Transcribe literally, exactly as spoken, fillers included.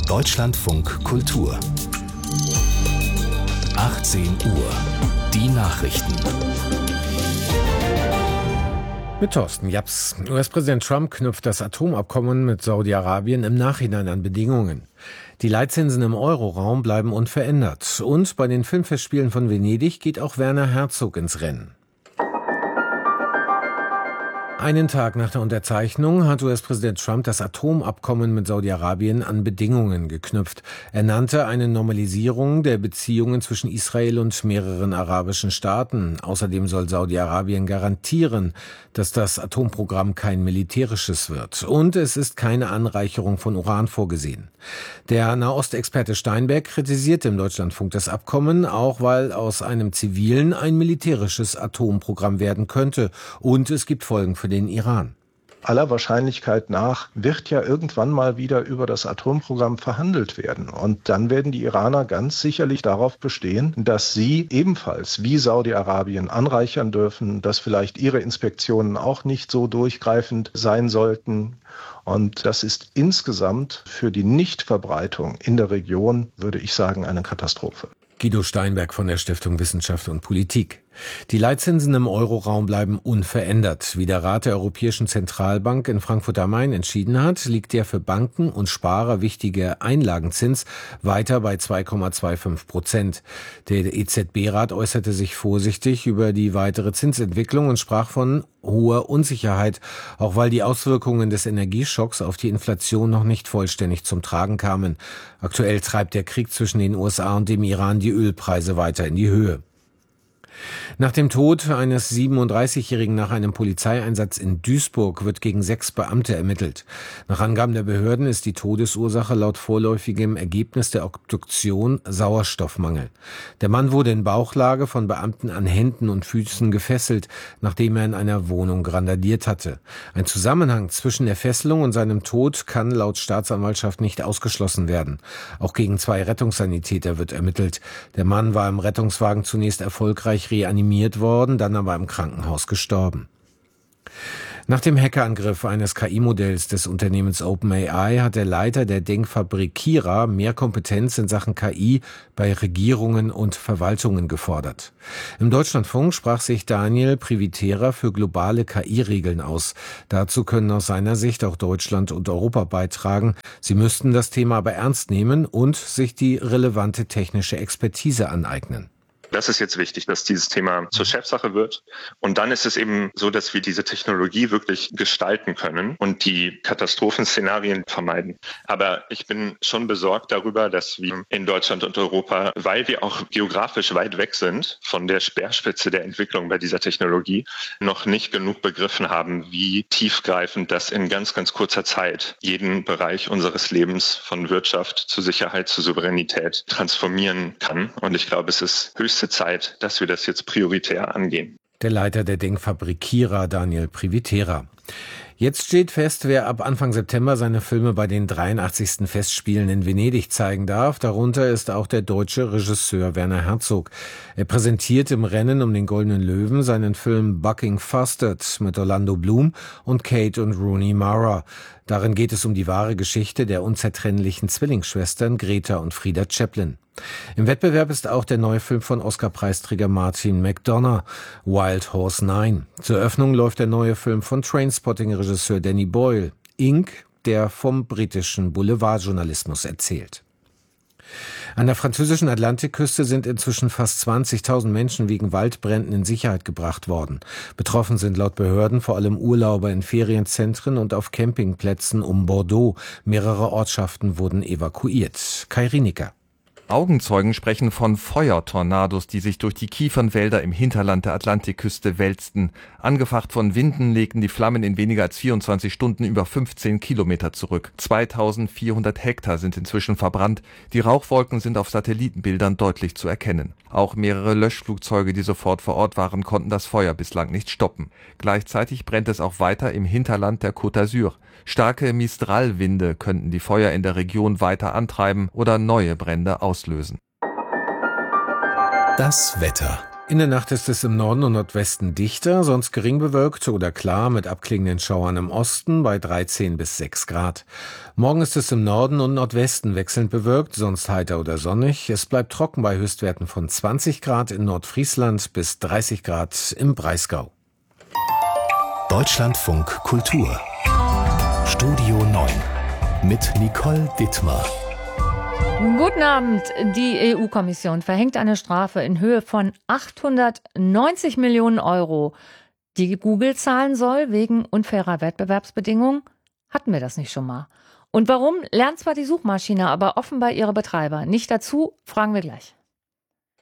Deutschlandfunk Kultur. achtzehn Uhr. Die Nachrichten. Mit Thorsten Japs. U S-Präsident Trump knüpft das Atomabkommen mit Saudi-Arabien im Nachhinein an Bedingungen. Die Leitzinsen im Euroraum bleiben unverändert. Und bei den Filmfestspielen von Venedig geht auch Werner Herzog ins Rennen. Einen Tag nach der Unterzeichnung hat U S-Präsident Trump das Atomabkommen mit Saudi-Arabien an Bedingungen geknüpft. Er nannte eine Normalisierung der Beziehungen zwischen Israel und mehreren arabischen Staaten. Außerdem soll Saudi-Arabien garantieren, dass das Atomprogramm kein militärisches wird. Und es ist keine Anreicherung von Uran vorgesehen. Der Nahostexperte Steinberg kritisierte im Deutschlandfunk das Abkommen, auch weil aus einem zivilen ein militärisches Atomprogramm werden könnte. Und es gibt Folgen für den Iran. Aller Wahrscheinlichkeit nach wird ja irgendwann mal wieder über das Atomprogramm verhandelt werden. Und dann werden die Iraner ganz sicherlich darauf bestehen, dass sie ebenfalls wie Saudi-Arabien anreichern dürfen, dass vielleicht ihre Inspektionen auch nicht so durchgreifend sein sollten. Und das ist insgesamt für die Nichtverbreitung in der Region, würde ich sagen, eine Katastrophe. Guido Steinberg von der Stiftung Wissenschaft und Politik. Die Leitzinsen im Euroraum bleiben unverändert. Wie der Rat der Europäischen Zentralbank in Frankfurt am Main entschieden hat, liegt der für Banken und Sparer wichtige Einlagenzins weiter bei zwei Komma fünfundzwanzig Prozent. Der E Z B-Rat äußerte sich vorsichtig über die weitere Zinsentwicklung und sprach von hoher Unsicherheit, auch weil die Auswirkungen des Energieschocks auf die Inflation noch nicht vollständig zum Tragen kamen. Aktuell treibt der Krieg zwischen den U S A und dem Iran die Ölpreise weiter in die Höhe. Nach dem Tod eines siebenunddreißigjährigen nach einem Polizeieinsatz in Duisburg wird gegen sechs Beamte ermittelt. Nach Angaben der Behörden ist die Todesursache laut vorläufigem Ergebnis der Obduktion Sauerstoffmangel. Der Mann wurde in Bauchlage von Beamten an Händen und Füßen gefesselt, nachdem er in einer Wohnung randaliert hatte. Ein Zusammenhang zwischen der Fesselung und seinem Tod kann laut Staatsanwaltschaft nicht ausgeschlossen werden. Auch gegen zwei Rettungssanitäter wird ermittelt. Der Mann war im Rettungswagen zunächst erfolgreich reanimiert worden, dann aber im Krankenhaus gestorben. Nach dem Hackerangriff eines K I-Modells des Unternehmens OpenAI hat der Leiter der Denkfabrik Kira mehr Kompetenz in Sachen K I bei Regierungen und Verwaltungen gefordert. Im Deutschlandfunk sprach sich Daniel Privitera für globale K I-Regeln aus. Dazu können aus seiner Sicht auch Deutschland und Europa beitragen. Sie müssten das Thema aber ernst nehmen und sich die relevante technische Expertise aneignen. Das ist jetzt wichtig, dass dieses Thema zur Chefsache wird. Und dann ist es eben so, dass wir diese Technologie wirklich gestalten können und die Katastrophenszenarien vermeiden. Aber ich bin schon besorgt darüber, dass wir in Deutschland und Europa, weil wir auch geografisch weit weg sind von der Speerspitze der Entwicklung bei dieser Technologie, noch nicht genug begriffen haben, wie tiefgreifend das in ganz, ganz kurzer Zeit jeden Bereich unseres Lebens von Wirtschaft zu Sicherheit, zu Souveränität transformieren kann. Und ich glaube, es ist höchst Zeit, dass wir das jetzt prioritär angehen. Der Leiter der Denkfabrik Kira, Daniel Privitera. Jetzt steht fest, wer ab Anfang September seine Filme bei den dreiundachtzigsten Festspielen in Venedig zeigen darf. Darunter ist auch der deutsche Regisseur Werner Herzog. Er präsentiert im Rennen um den Goldenen Löwen seinen Film Bucking Fustard mit Orlando Bloom und Kate und Rooney Mara. Darin geht es um die wahre Geschichte der unzertrennlichen Zwillingsschwestern Greta und Frieda Chaplin. Im Wettbewerb ist auch der neue Film von Oscar-Preisträger Martin McDonagh, Wild Horse neun. Zur Eröffnung läuft der neue Film von Trainspotting-Regisseur Danny Boyle, Ink, der vom britischen Boulevardjournalismus erzählt. An der französischen Atlantikküste sind inzwischen fast zwanzigtausend Menschen wegen Waldbränden in Sicherheit gebracht worden. Betroffen sind laut Behörden vor allem Urlauber in Ferienzentren und auf Campingplätzen um Bordeaux. Mehrere Ortschaften wurden evakuiert. Kai Rienecker. Augenzeugen sprechen von Feuertornados, die sich durch die Kiefernwälder im Hinterland der Atlantikküste wälzten. Angefacht von Winden legten die Flammen in weniger als vierundzwanzig Stunden über fünfzehn Kilometer zurück. zweitausendvierhundert Hektar sind inzwischen verbrannt. Die Rauchwolken sind auf Satellitenbildern deutlich zu erkennen. Auch mehrere Löschflugzeuge, die sofort vor Ort waren, konnten das Feuer bislang nicht stoppen. Gleichzeitig brennt es auch weiter im Hinterland der Côte d'Azur. Starke Mistralwinde könnten die Feuer in der Region weiter antreiben oder neue Brände auslösen. Das Wetter. In der Nacht ist es im Norden und Nordwesten dichter, sonst gering bewölkt oder klar mit abklingenden Schauern im Osten bei dreizehn bis sechs Grad. Morgen ist es im Norden und Nordwesten wechselnd bewölkt, sonst heiter oder sonnig. Es bleibt trocken bei Höchstwerten von zwanzig Grad in Nordfriesland bis dreißig Grad im Breisgau. Deutschlandfunk Kultur. Studio neun mit Nicole Dittmar. Guten Abend. Die E U-Kommission verhängt eine Strafe in Höhe von achthundertneunzig Millionen Euro, die Google zahlen soll wegen unfairer Wettbewerbsbedingungen. Hatten wir das nicht schon mal? Und warum lernt zwar die Suchmaschine, aber offenbar ihre Betreiber nicht dazu, fragen wir gleich.